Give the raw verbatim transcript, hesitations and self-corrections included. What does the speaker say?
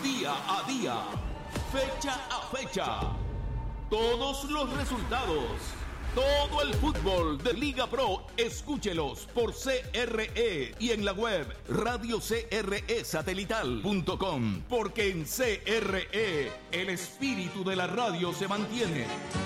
día a día, fecha a fecha. Todos los resultados, todo el fútbol de Liga Pro, escúchelos por C R E y en la web radio c r e satelital punto com, porque en C R E el espíritu de la radio se mantiene.